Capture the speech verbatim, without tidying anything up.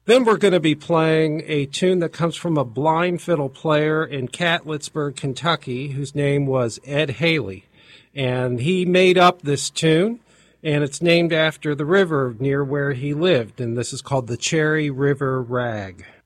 Then we're going to be playing a tune that comes from a blind fiddle player in Catlettsburg, Kentucky, whose name was Ed Haley. And he made up this tune, and it's named after the river near where he lived, and this is called the Cherry River Rag.